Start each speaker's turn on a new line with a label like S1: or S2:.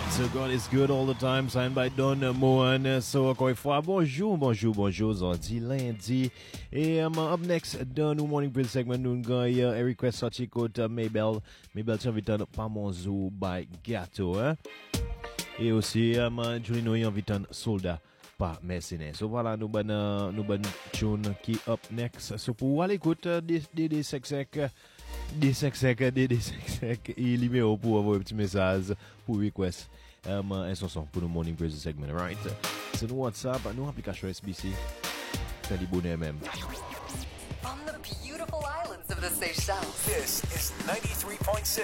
S1: So God is good all the time, signed by Don Mohan. So encore une fois, bonjour, lundi. Et up next, dans nous morning praise segment, nous avons a request sorti côté Mabel t'invite par mon zoo by Gato. Et aussi, Julino invite Soldat par Mercenaires. So voilà, nous ban tune qui up next. So pour aller écouter des sec. Et numéro pour avoir un petit message pour request un chanson pour le morning praise segment, right? C'est nous WhatsApp, nous application SBC. C'est du bonheur même.
S2: From the beautiful islands of the Seychelles.
S3: This is 93.6